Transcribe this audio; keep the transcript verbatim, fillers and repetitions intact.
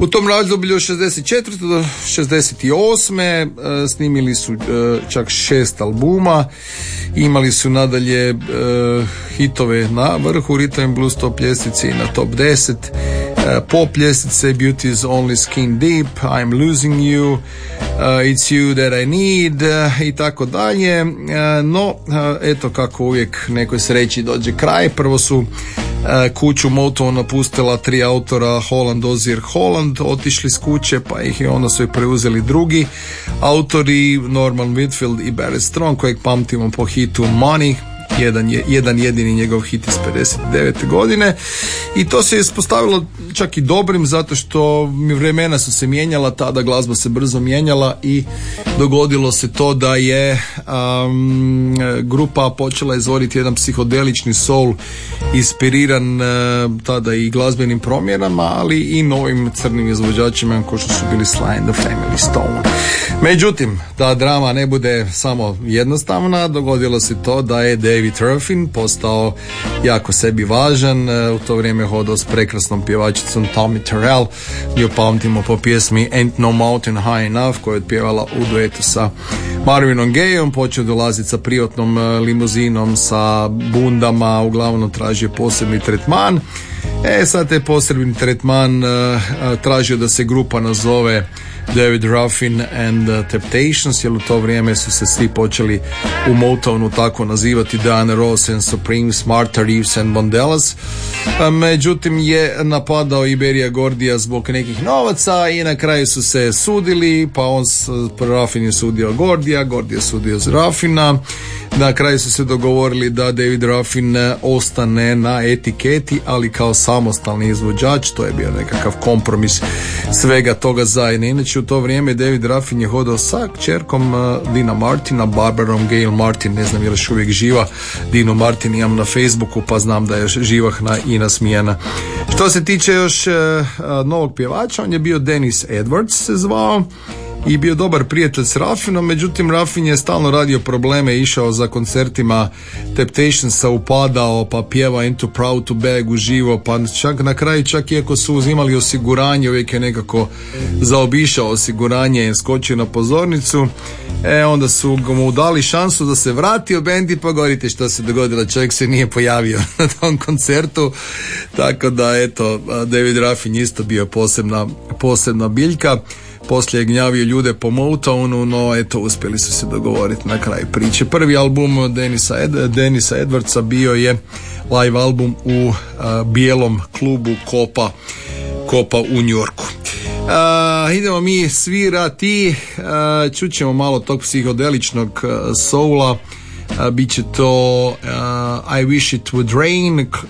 U tom razdoblju od šezdeset četvrte do šezdeset osme uh, snimili su uh, čak šest albuma, imali su nadalje uh, hitove na vrhu Rhythm and Blues top ljestvice i na top deset, uh, pop ljestvice Beauty is Only Skin Deep, I'm Losing You, uh, It's You That I Need uh, i tako dalje. Uh, no, uh, eto kako uvijek nekoj sreći dođe kraj. Prvo su kuću Motown napustila tri autora, Holland, Ozier, Holland, otišli s kuće, pa ih i onda su i preuzeli drugi autori, Norman Whitfield i Barrett Strong, kojeg pamtimo po hitu Money, jedan, je, jedan jedini njegov hit iz pedeset devete godine, i to se je ispostavilo čak i dobrim, zato što vremena su se mijenjala, tada glazba se brzo mijenjala i dogodilo se to da je um, grupa počela izvoditi jedan psihodelični soul inspiriran uh, tada i glazbenim promjenama, ali i novim crnim izvođačima kao što su bili Sly and the Family Stone. Međutim, ta drama ne bude samo jednostavna, dogodilo se to da je David Ruffin postao jako sebi važan, u to vrijeme hodao s prekrasnom pjevačicom Tommy Terrell, nju pamtimo po pjesmi Ain't No Mountain High Enough koju je otpjevala u duetu sa Marvinom Gayom, počeo dolaziti sa privatnom limuzinom, sa bundama, uglavnom tražio posebni tretman. E sad je posebni tretman uh, tražio da se grupa nazove David Ruffin and uh, Temptations, jer u to vrijeme su se svi počeli u Motownu tako nazivati, Diana Ross and Supremes, Martha Reeves and Vandellas. Uh, međutim je napadao Iberia Gordija zbog nekih novaca i na kraju su se sudili, pa on Ruffin je sudio Gordija, Gordija sudio Ruffina. Na kraju su se dogovorili da David Ruffin ostane na etiketi, ali kao samostalni izvođač. To je bio nekakav kompromis svega toga zajedno. Inače u to vrijeme David Ruffin je hodao sa kćerkom Dina Martina, Barbarom Gail Martin, ne znam je li još uvijek živa. Dino Martin imam na Facebooku, pa znam da je živahna i nasmijena. Što se tiče još uh, novog pjevača, on je bio Dennis Edwards se zvao i bio dobar prijatelj s Ruffinom, međutim Ruffin je stalno radio probleme, išao za koncertima Temptationsa, upadao, pa pjeva Into Proud to Beg uživo, pa čak na kraju, čak iako su uzimali osiguranje, uvijek je nekako zaobišao osiguranje i skočio na pozornicu. E, onda su mu dali šansu da se vrati u bendi, pa govorite što se dogodilo, čovjek se nije pojavio na tom koncertu, tako da eto, David Ruffin isto bio posebna, posebna biljka. Poslije je gnjavio ljude po Motownu, no eto, uspjeli su se dogovoriti na kraju priče. Prvi album Denisa, Ed, Denisa Edwardsa bio je live album u uh, bijelom klubu Kopa, Kopa u New Yorku. Uh, idemo mi svirati, uh, čućemo malo tog psihodeličnog uh, soula, uh, bit će to uh, I Wish It Would Rain,